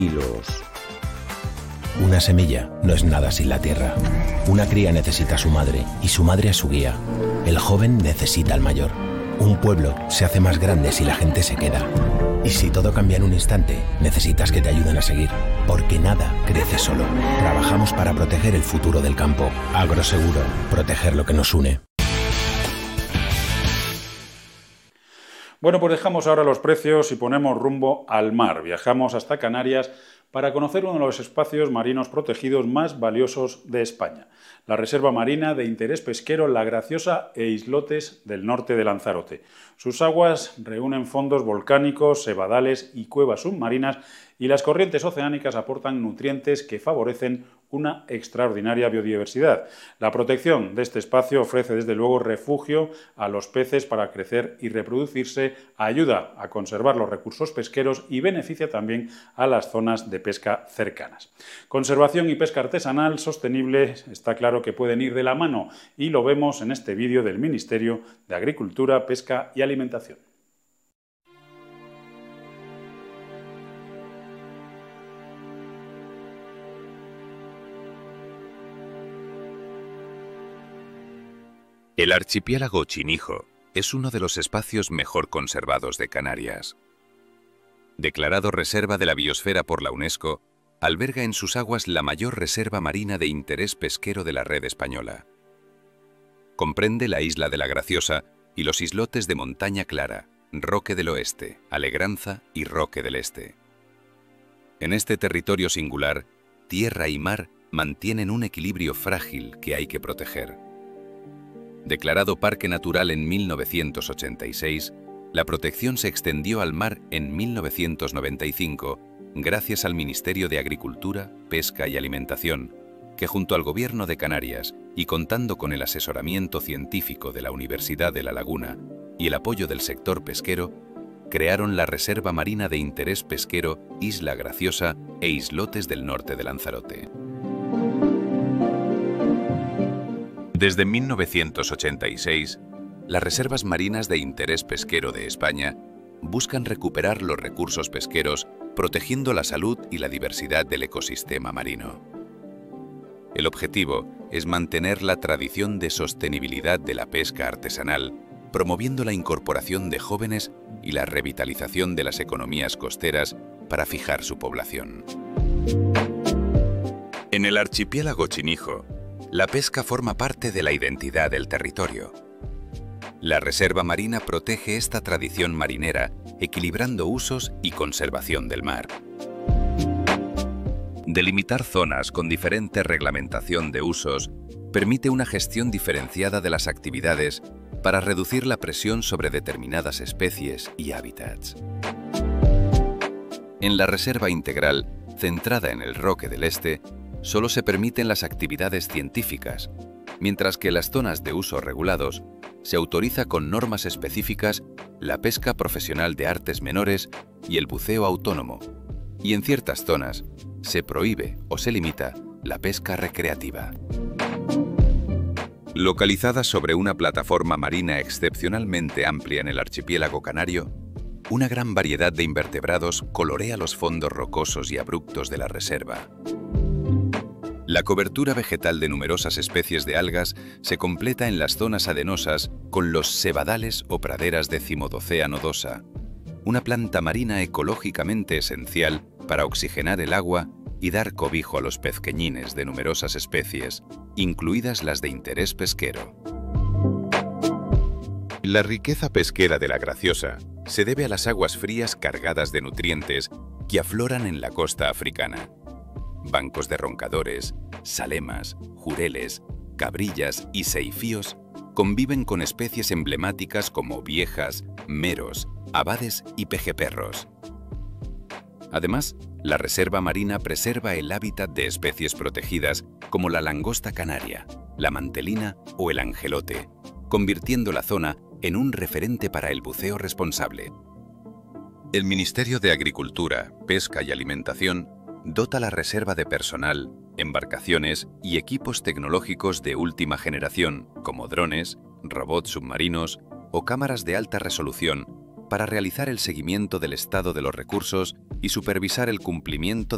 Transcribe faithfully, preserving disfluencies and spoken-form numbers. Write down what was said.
Kilos. Una semilla no es nada sin la tierra. Una cría necesita a su madre y su madre a su guía. El joven necesita al mayor. Un pueblo se hace más grande si la gente se queda. Y si todo cambia en un instante, necesitas que te ayuden a seguir. Porque nada crece solo. Trabajamos para proteger el futuro del campo. Agroseguro. Proteger lo que nos une. Bueno, pues dejamos ahora los precios y ponemos rumbo al mar. Viajamos hasta Canarias para conocer uno de los espacios marinos protegidos más valiosos de España, la Reserva Marina de Interés Pesquero La Graciosa e Islotes del norte de Lanzarote. Sus aguas reúnen fondos volcánicos, sevadales y cuevas submarinas, y las corrientes oceánicas aportan nutrientes que favorecen una extraordinaria biodiversidad. La protección de este espacio ofrece desde luego refugio a los peces para crecer y reproducirse, ayuda a conservar los recursos pesqueros y beneficia también a las zonas de pesca cercanas. Conservación y pesca artesanal sostenible está claro que pueden ir de la mano, y lo vemos en este vídeo del Ministerio de Agricultura, Pesca y Alimentación. El archipiélago Chinijo es uno de los espacios mejor conservados de Canarias. Declarado Reserva de la Biosfera por la UNESCO, alberga en sus aguas la mayor reserva marina de interés pesquero de la red española. Comprende la isla de la Graciosa y los islotes de Montaña Clara, Roque del Oeste, Alegranza y Roque del Este. En este territorio singular, tierra y mar mantienen un equilibrio frágil que hay que proteger. Declarado Parque Natural en mil novecientos ochenta y seis, la protección se extendió al mar en mil novecientos noventa y cinco gracias al Ministerio de Agricultura, Pesca y Alimentación, que junto al Gobierno de Canarias y contando con el asesoramiento científico de la Universidad de La Laguna y el apoyo del sector pesquero, crearon la Reserva Marina de Interés Pesquero Isla Graciosa e Islotes del norte de Lanzarote. Desde mil novecientos ochenta y seis, las reservas marinas de interés pesquero de España buscan recuperar los recursos pesqueros protegiendo la salud y la diversidad del ecosistema marino. El objetivo es mantener la tradición de sostenibilidad de la pesca artesanal, promoviendo la incorporación de jóvenes y la revitalización de las economías costeras para fijar su población. En el archipiélago Chinijo, la pesca forma parte de la identidad del territorio. La Reserva Marina protege esta tradición marinera, equilibrando usos y conservación del mar. Delimitar zonas con diferente reglamentación de usos permite una gestión diferenciada de las actividades para reducir la presión sobre determinadas especies y hábitats. En la Reserva Integral, centrada en el Roque del Este, solo se permiten las actividades científicas, mientras que en las zonas de uso regulados se autoriza con normas específicas la pesca profesional de artes menores y el buceo autónomo, y en ciertas zonas se prohíbe o se limita la pesca recreativa. Localizada sobre una plataforma marina excepcionalmente amplia en el archipiélago canario, una gran variedad de invertebrados colorea los fondos rocosos y abruptos de la reserva. La cobertura vegetal de numerosas especies de algas se completa en las zonas arenosas con los sevadales o praderas de Cimodocea nodosa, una planta marina ecológicamente esencial para oxigenar el agua y dar cobijo a los pezqueñines de numerosas especies, incluidas las de interés pesquero. La riqueza pesquera de La Graciosa se debe a las aguas frías cargadas de nutrientes que afloran en la costa africana. Bancos de roncadores, salemas, jureles, cabrillas y seifíos conviven con especies emblemáticas como viejas, meros, abades y pejeperros. Además, la reserva marina preserva el hábitat de especies protegidas como la langosta canaria, la mantelina o el angelote, convirtiendo la zona en un referente para el buceo responsable. El Ministerio de Agricultura, Pesca y Alimentación dota la reserva de personal, embarcaciones y equipos tecnológicos de última generación, como drones, robots submarinos o cámaras de alta resolución, para realizar el seguimiento del estado de los recursos y supervisar el cumplimiento